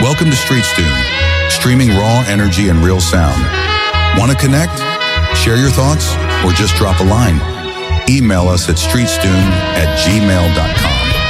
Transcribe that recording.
Welcome to Street Tune, streaming raw energy and real sound. Want to connect? Share your thoughts? Or just drop a line? Email us at streetstune@gmail.com.